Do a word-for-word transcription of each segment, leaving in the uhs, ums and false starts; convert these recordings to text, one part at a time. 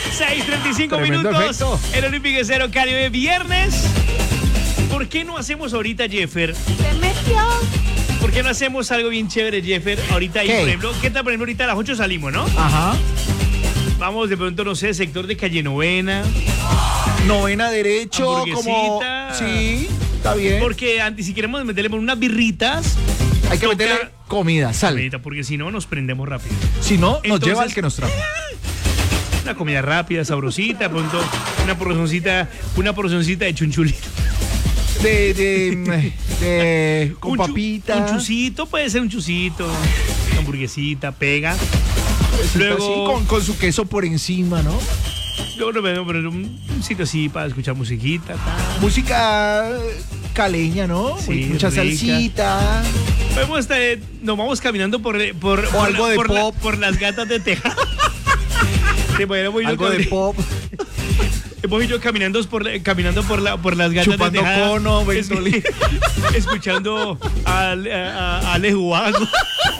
seis treinta y cinco Tremendo minutos. efecto. El Olímpico Cero Caribe viernes. ¿Por qué no hacemos ahorita, Jeffer? Se metió. ¿Por qué no hacemos algo bien chévere, Jeffer? Ahorita ahí, ¿Qué? por ejemplo, ¿qué tal, por ejemplo, ahorita a las ocho salimos, ¿no? Ajá. Vamos de pronto, no sé, sector de Calle Novena. Novena derecho, como... Hamburguesita. Sí, está bien. Porque antes, si queremos meterle por unas birritas, Hay que toca- meterle comida, sal. ahorita, porque si no nos prendemos rápido. Si no, nos Entonces- lleva el que nos trajo. Una comida rápida, sabrosita, de pronto una porcioncita, una porcioncita de chunchulito. De, de, de, con Un chu- papita. Un chucito, puede ser un chucito, una hamburguesita, pega. Luego, Luego- con, con su queso por encima, ¿no? Luego nos vemos poner un, un sitio así para escuchar musiquita. tal. Música caleña, ¿no? Sí, Mucha rica. salsita. Podemos estar, eh, nos vamos caminando por, por, por, algo la- de por la- pop. por las gatas de Texas. Te podemos ir Algo de cami- pop. Hemos ido caminando por, la- caminando por, la, por las gatas Chupando de Tejada. cono, Es- Ventolí. escuchando a, a, a Ale Juago.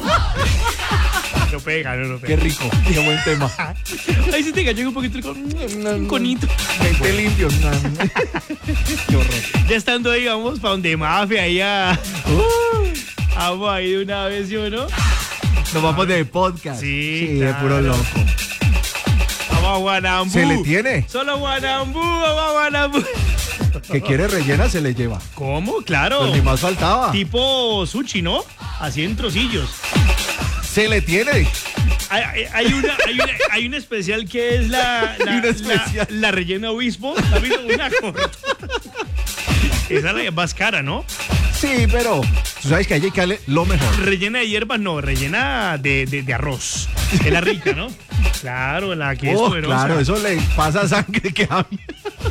No pega, no, no pega. Qué rico, qué buen tema. Ahí sí te enganché un poquito el con, un conito. Vente limpio. Qué horror. Ya estando ahí, vamos para donde Mafia, ahí a... Vamos ahí de una vez, ¿sí o no? Nos vamos de podcast. Sí, de claro. puro loco. Vamos a Guanambú. Se le tiene. Solo Guanambú, vamos a Guanambú. Que quiere rellena, se le lleva. ¿Cómo? Claro. Pues ni más faltaba. Tipo sushi, ¿no? Así en trocillos. Se le tiene. Hay, hay- hay una, hay, una, hay una especial que es la, la, Hay una la- especial. la rellena obispo. ¿Has visto? Una corta. Esa es la más cara, ¿no? Sí, pero tú sabes que hay que darle lo mejor. Rellena de hierbas, no, rellena de, de, de arroz. Es la rica, ¿no? Claro, la que es Oh, poderosa. claro, eso le pasa sangre que a mí.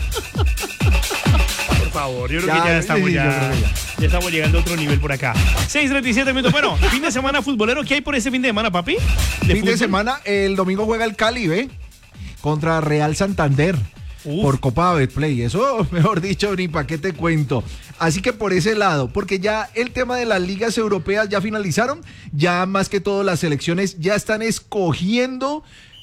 Por favor, yo creo Ya, que ya sí, estamos sí, ya, yo creo que ya. ya estamos llegando a otro nivel por acá. seis treinta y siete minutos. Bueno, fin de semana futbolero. ¿Qué hay por ese fin de semana, papi? Fin de fútbol? semana, el domingo juega el Cali, ¿ve? Contra Real Santander. Uf. Por Copa Betplay. Eso, mejor dicho, ni para qué te cuento. Así que por ese lado, porque ya el tema de las ligas europeas ya finalizaron, ya más que todo las selecciones ya están escogiendo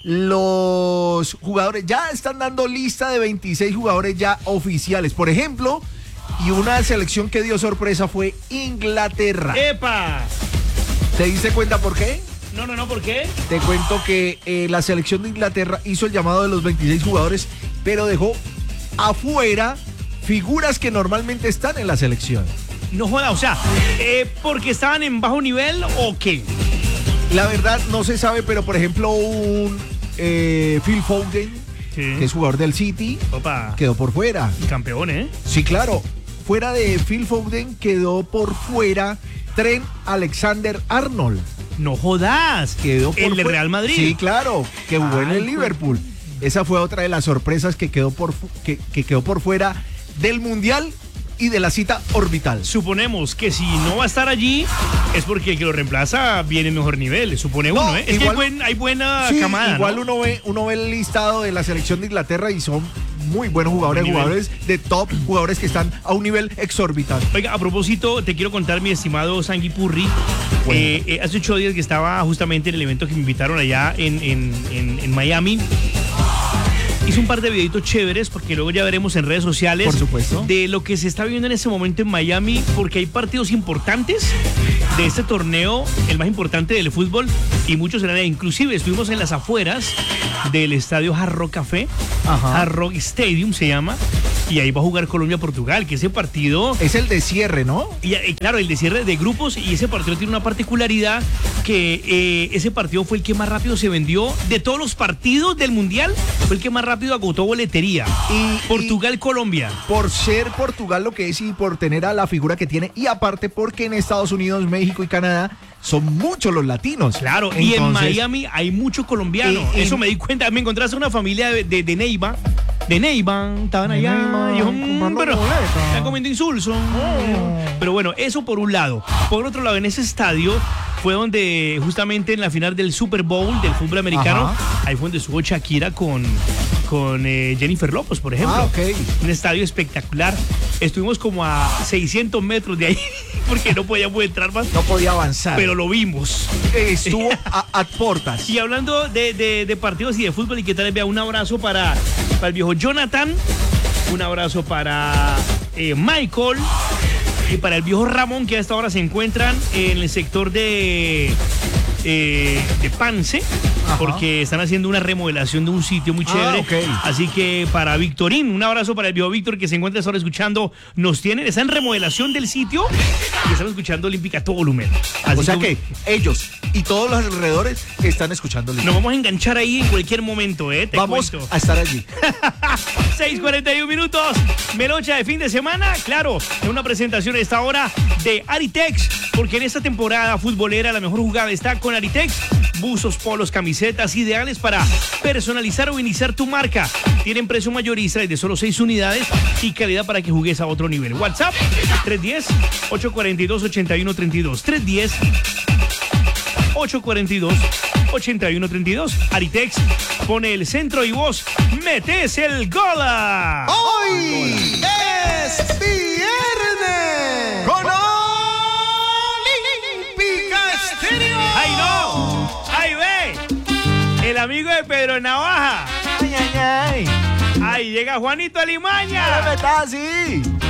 los jugadores, ya están dando lista de veintiséis jugadores ya oficiales. Por ejemplo, y una selección que dio sorpresa fue Inglaterra. ¡Epa! ¿Te diste cuenta por qué? No, no, no, ¿por qué? Te cuento que eh, la selección de Inglaterra hizo el llamado de los veintiséis jugadores, pero dejó afuera figuras que normalmente están en la selección. No joda, o sea, eh, ¿porque estaban en bajo nivel o qué? La verdad no se sabe, pero por ejemplo un eh, Phil Foden, Sí. que es jugador del City, Opa, quedó por fuera. campeón, ¿eh? Sí, claro. Fuera de Phil Foden quedó por fuera Trent Alexander-Arnold. No jodas. Quedó por El de fue- Real Madrid. Sí, claro, que jugó en Ay, el Liverpool. Esa fue otra de las sorpresas que quedó por fu- que, que quedó por fuera del Mundial y de la cita orbital. Suponemos que si no va a estar allí es porque el que lo reemplaza viene en mejor nivel, supone No, uno, ¿eh? Es que hay, igual- buen- hay buena Sí, camada, igual ¿no? uno ve uno ve el listado de la selección de Inglaterra y son muy buenos jugadores, Buen nivel. jugadores de top, jugadores que están a un nivel exorbitante. Oiga, a propósito, te quiero contar, mi estimado Sangui Purri. Bueno. Eh, eh, hace ocho días que estaba justamente en el evento que me invitaron allá en, en- en- en Miami. Hice un par de videitos chéveres porque luego ya veremos en redes sociales. Por supuesto. De lo que se está viviendo en ese momento en Miami, porque hay partidos importantes de este torneo, el más importante del fútbol, y muchos serán ahí. Inclusive estuvimos en las afueras del estadio Hard Rock Café, Ajá. Hard Rock Stadium se llama, y ahí va a jugar Colombia-Portugal, que ese partido... Es el de cierre, ¿no? Y, y claro, el de cierre de grupos, y ese partido tiene una particularidad que eh, ese partido fue el que más rápido se vendió de todos los partidos del Mundial, fue el que más rápido agotó boletería. Y- Portugal-Colombia. Por ser Portugal lo que es y por tener a la figura que tiene y aparte porque en Estados Unidos, México y Canadá son muchos los latinos. Claro, y en Entonces, Miami hay mucho colombiano. Y- y- Eso me di cuenta. Me encontraste una familia de, de, de Neiva. De Neiva, estaban De allá. Neiva, y yo, mm, comprando pero boletas. están comiendo insulso. Pero bueno, eso por un lado. Por otro lado, en ese estadio fue donde justamente en la final del Super Bowl del fútbol americano, Ajá. ahí fue donde estuvo Shakira con, con eh, Jennifer Lopez, por ejemplo. Ah, ok. Un estadio espectacular. Estuvimos como a seiscientos metros de ahí, porque no podíamos entrar más. No podía avanzar. Pero lo vimos. Estuvo a, a portas. Y hablando de, de, de partidos y de fútbol, y qué tal, vea, un abrazo para, para el viejo Jonathan, un abrazo para eh, Michael y para el viejo Ramón, que a esta hora se encuentran en el sector de, eh, de Pance. Ajá. Porque están haciendo una remodelación de un sitio muy chévere. Ah, okay. Así que para Victorín, un abrazo para el viejo Víctor, que se encuentra ahora escuchando. Nos tienen, está en remodelación del sitio y están escuchando Olímpica a todo volumen. Así o sea que, que ellos y todos los alrededores están escuchando Olímpica. Nos vamos a enganchar ahí en cualquier momento, ¿eh? Te vamos cuento. a estar allí. seis cuarenta y uno minutos. Melocha de fin de semana. Claro, en una presentación a esta hora de Aritex. Porque en esta temporada futbolera la mejor jugada está con Aritex. Buzos, polos, camisetas ideales para personalizar o iniciar tu marca. Tienen precio mayorista desde solo seis unidades y calidad para que jugues a otro nivel. WhatsApp tres uno cero, ocho cuatro dos, ocho uno tres dos. tres uno cero, ocho cuatro dos, ocho uno tres dos. Aritex pone el centro y vos metes el gol. Hoy es viernes con Olímpica Estéreo. ¡Ay, no! ¡Ay, ve! El amigo de Pedro Navaja. ¡Ay, ay, ay! ¡Ay, llega Juanito Alimaña! ¡Ya me está así!